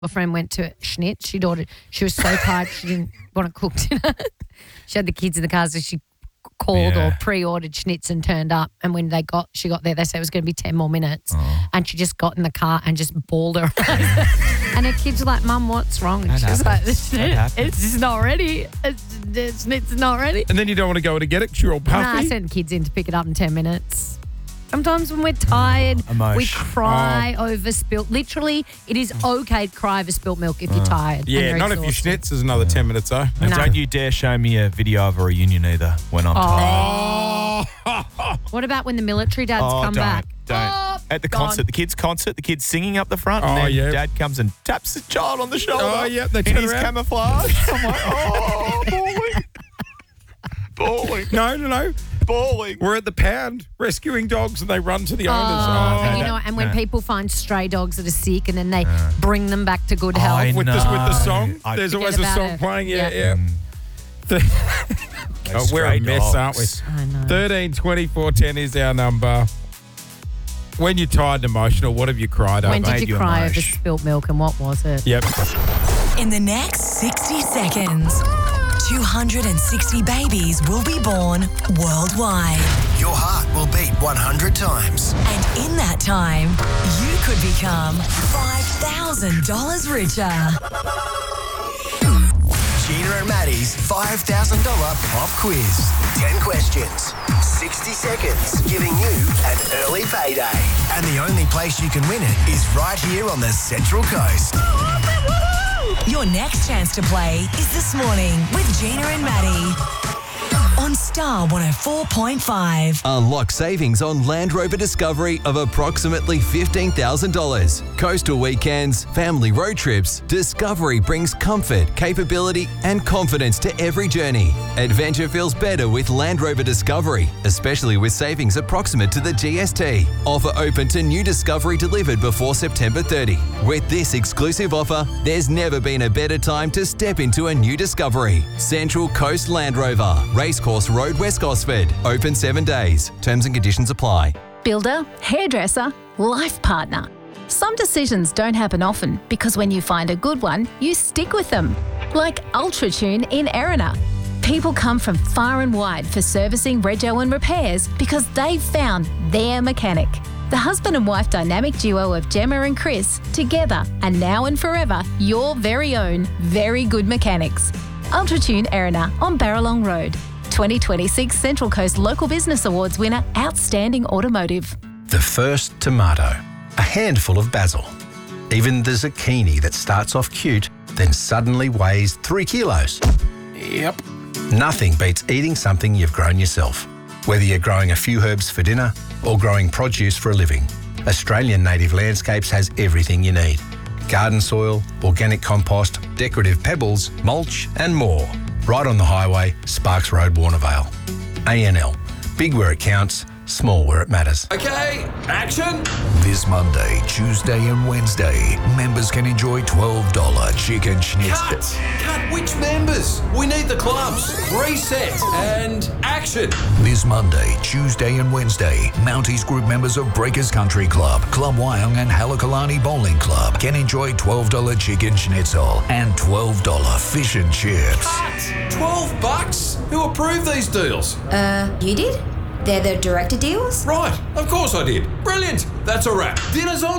My friend went to Schnitz. She was so tired she didn't want to cook dinner. She had the kids in the car, so she called or pre-ordered Schnitz and turned up. And when she got there, they said it was going to be 10 more minutes. Oh. And she just got in the car and just bawled her eyes. And her kids were like, Mum, what's wrong? And she was like, it's just not ready. Schnitz is not ready. And then you don't want to go to get it because you're all puffy. I send kids in to pick it up in 10 minutes. Sometimes when we're tired, we cry over spilt. Literally, it is okay to cry over spilt milk if you're tired. Yeah, not if you Schnitz is another 10 minutes though. And don't you dare show me a video of a reunion either when I'm tired. What about when the military dads come back? Don't. At the concert, the kids singing up the front, and then Dad comes and taps the child on the shoulder. Oh, yeah, they in turn his around. camouflage. I'm like, bawling. No. Bawling. We're at the pound rescuing dogs and they run to the owners. And when people find stray dogs that are sick and then they bring them back to good health. With the song. There's always a song playing. Yeah. We're a mess, aren't we? I know. 13 24 10 is our number. When you're tired and emotional, what have you cried over? When did you cry over spilt milk and what was it? Yep. In the next 60 seconds, 260 babies will be born worldwide. Your heart will beat 100 times. And in that time, you could become $5,000 richer. Gina and Maddie's $5,000 pop quiz. 10 questions, 60 seconds, giving you an early payday. And the only place you can win it is right here on the Central Coast. Your next chance to play is this morning with Gina and Maddie on Star 104.5. Unlock savings on Land Rover Discovery of approximately $15,000. Coastal weekends, family road trips, Discovery brings comfort, capability and confidence to every journey. Adventure feels better with Land Rover Discovery, especially with savings approximate to the GST. Offer open to new Discovery delivered before September 30. With this exclusive offer, there's never been a better time to step into a new Discovery. Central Coast Land Rover, Racecourse Road, West Gosford. Open 7 days. Terms and conditions apply. Builder, hairdresser, life partner. Some decisions don't happen often because when you find a good one, you stick with them. Like UltraTune in Erina. People come from far and wide for servicing, rego and repairs because they've found their mechanic. The husband and wife dynamic duo of Gemma and Chris, together and now and forever, your very own very good mechanics. UltraTune Erina on Barralong Road. 2026 Central Coast Local Business Awards winner, Outstanding Automotive. The first tomato, a handful of basil. Even the zucchini that starts off cute, then suddenly weighs 3 kilos. Yep. Nothing beats eating something you've grown yourself. Whether you're growing a few herbs for dinner or growing produce for a living, Australian Native Landscapes has everything you need. Garden soil, organic compost, decorative pebbles, mulch and more. Right on the highway, Sparks Road, Warnervale. ANL. Big where it counts, small where it matters. Okay, action! This Monday, Tuesday and Wednesday, members can enjoy $12 chicken schnitzel. Cut! Which members? We need the clubs. Reset and action! This Monday, Tuesday and Wednesday, Mounties Group members of Breakers Country Club, Club Wyong and Halakalani Bowling Club can enjoy $12 chicken schnitzel and $12 fish and chips. Cut! $12? Who approved these deals? You did? They're the director deals? Right, of course I did. Brilliant. That's a wrap. Dinner's on.